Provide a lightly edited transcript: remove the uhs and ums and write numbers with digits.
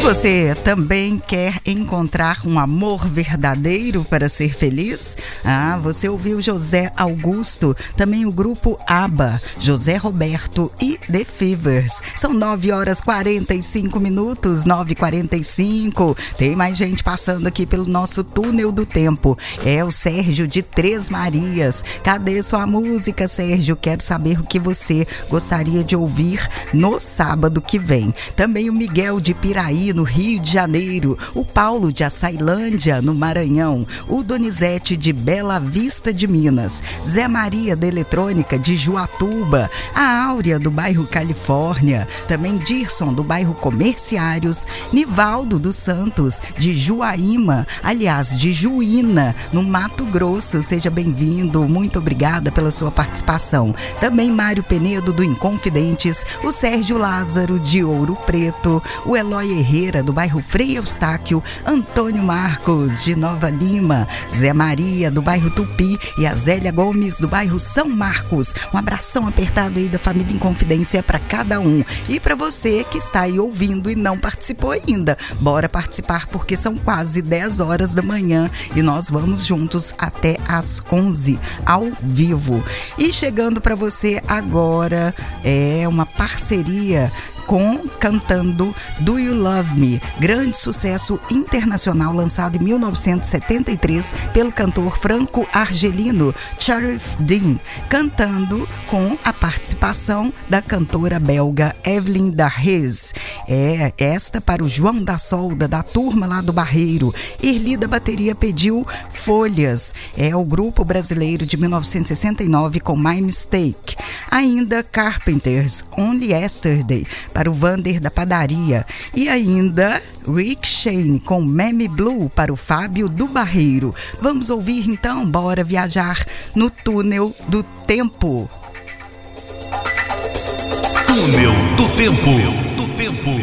Você também quer encontrar um amor verdadeiro para ser feliz? Você ouviu José Augusto, também o grupo ABBA, José Roberto e The Fevers. São 9h45, 9h45. Tem mais gente passando aqui pelo nosso túnel do tempo. É o Sérgio de Três Marias. Cadê sua música, Sérgio? Quero saber o que você gostaria de ouvir no sábado que vem. Também o Miguel de Piraí, no Rio de Janeiro, o Paulo de Açailândia, no Maranhão, o Donizete de Bela Vista de Minas, Zé Maria da Eletrônica de Juatuba, a Áurea do bairro Califórnia, também Dirson do bairro Comerciários, Nivaldo dos Santos de Juaíma, aliás, de Juína, no Mato Grosso. Seja bem-vindo, muito obrigada pela sua participação. Também Mário Penedo do Inconfidentes, o Sérgio Lázaro de Ouro Preto, o Eloy Herrera do bairro Frei Eustáquio, Antônio Marcos de Nova Lima, Zé Maria do bairro Tupi e a Zélia Gomes do bairro São Marcos. Um abração apertado aí da família Inconfidência para cada um. E para você que está aí ouvindo e não participou ainda, bora participar porque são quase 10 horas da manhã e nós vamos juntos até às 11 ao vivo. E chegando para você agora é uma parceria cantando Do You Love Me, grande sucesso internacional lançado em 1973 pelo cantor franco-argelino Sharif Dean, cantando com a participação da cantora belga Evelyn Darrez. É esta para o João da Solda, da turma lá do Barreiro. Erli da Bateria pediu Folhas, é o grupo brasileiro de 1969 com My Mistake. Ainda Carpenters, Only Yesterday, para o Vander da Padaria. E ainda Rick Shane com Meme Blue para o Fábio do Barreiro. Vamos ouvir então, bora viajar no túnel do tempo. Túnel do Tempo.